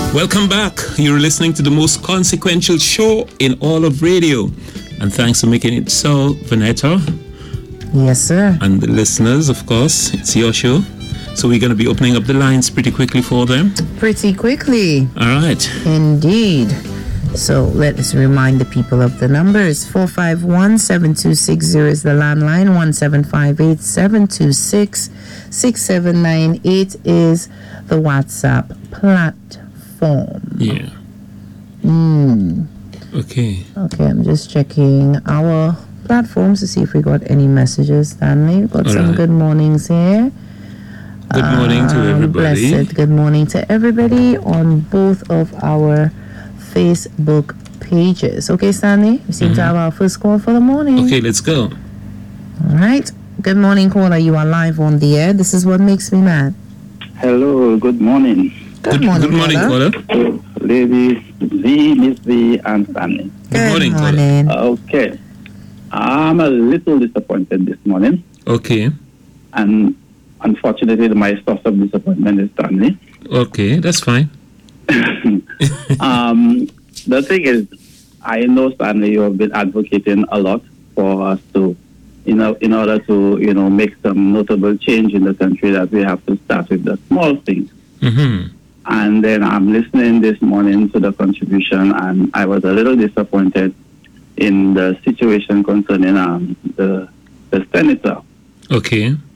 Welcome back. You're listening to the most consequential show in all of radio. And thanks for making it so, Vanetta. Yes, sir. And the listeners, of course, it's your show. So we're going to be opening up the lines pretty quickly for them. Pretty quickly. All right. Indeed. So let us remind the people of the numbers. 451-7260 is the landline. 1758-726-6798 is the WhatsApp platform. Yeah. Okay. Okay, I'm just checking our platforms to see if we got any messages, Stanley. We've got All some right. good mornings here. Good morning to everybody. Blessed good morning to everybody on both of our Facebook pages. Okay, Stanley, we seem to have our first call for the morning. Okay, let's go. All right. Good morning, caller. You are live on the air. This is what makes me mad. Hello, good morning. Good morning, caller. Ladies Z, Miss V, and Stanley. Good morning, caller. Okay. I'm a little disappointed this morning, Okay. and unfortunately, my source of disappointment is Stanley. Okay, that's fine. The thing is, I know, Stanley, you have been advocating a lot for us to, in order to, make some notable change in the country, that we have to start with the small things. Mm-hmm. And then I'm listening this morning to the contribution, and I was a little disappointed in the situation concerning the senator. Okay.